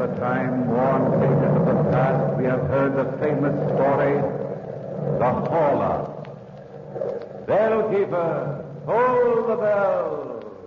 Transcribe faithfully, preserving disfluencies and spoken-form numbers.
the time-worn pages of the past, we have heard the famous story, The Hauler. Bellkeeper, hold the bell.